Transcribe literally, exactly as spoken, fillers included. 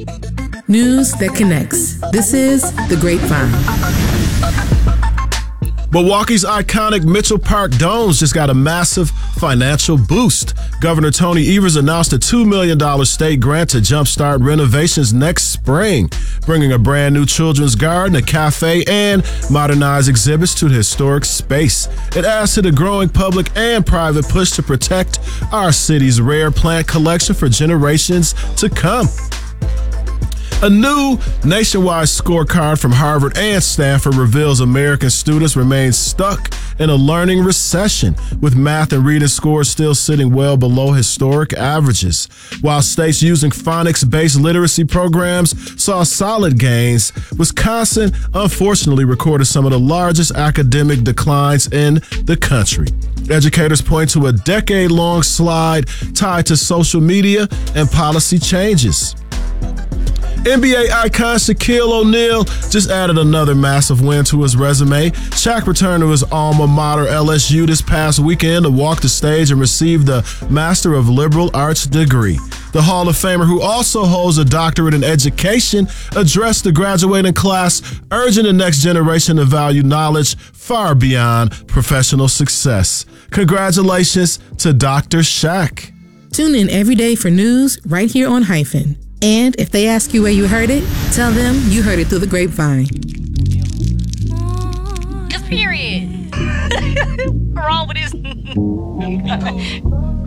News that connects. This is The Grapevine. Milwaukee's iconic Mitchell Park Domes just got a massive financial boost. Governor Tony Evers announced a two million dollars state grant to jumpstart renovations next spring, bringing a brand new children's garden, a cafe, and modernized exhibits to the historic space. It adds to the growing public and private push to protect our city's rare plant collection for generations to come. A new nationwide scorecard from Harvard and Stanford reveals American students remain stuck in a learning recession, with math and reading scores still sitting well below historic averages. While states using phonics-based literacy programs saw solid gains, Wisconsin unfortunately recorded some of the largest academic declines in the country. Educators point to a decade-long slide tied to social media and policy changes. N B A icon Shaquille O'Neal just added another massive win to his resume. Shaq returned to his alma mater L S U this past weekend to walk the stage and receive the Master of Liberal Arts degree. The Hall of Famer, who also holds a doctorate in education, addressed the graduating class, urging the next generation to value knowledge far beyond professional success. Congratulations to Doctor Shaq. Tune in every day for news right here on Hyphen. And if they ask you where you heard it, tell them you heard it through the grapevine. Period. What's wrong with this?